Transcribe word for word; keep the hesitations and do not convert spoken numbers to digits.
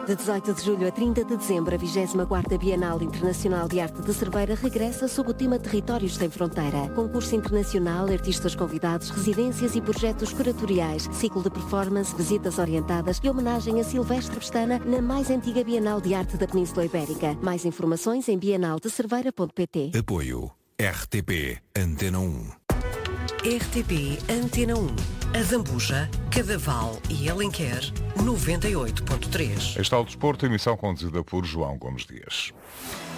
De dezoito de julho a trinta de dezembro, a vigésima quarta Bienal Internacional de Arte de Cerveira regressa sob o tema Territórios Sem Fronteira. Concurso internacional, artistas convidados, residências e projetos curatoriais, ciclo de performance, visitas orientadas e homenagem a Silvestre Pestana na mais antiga Bienal de Arte da Península Ibérica. Mais informações em bienal de cerveira ponto pt. Apoio R T P Antena um. R T P Antena um. A Zambuja, Cadaval e Alenquer, noventa e oito ponto três. Este é o Desporto, emissão conduzida por João Gomes Dias.